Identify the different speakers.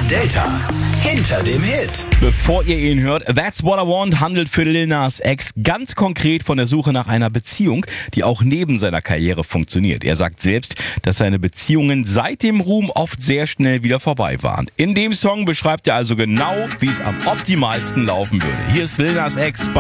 Speaker 1: Delta. Hinter dem Hit.
Speaker 2: Bevor ihr ihn hört, That's What I Want handelt für Lil Nas X ganz konkret von der Suche nach einer Beziehung, die auch neben seiner Karriere funktioniert. Er sagt selbst, dass seine Beziehungen seit dem Ruhm oft sehr schnell wieder vorbei waren. In dem Song beschreibt er also genau, wie es am optimalsten laufen würde. Hier ist Lil Nas X bei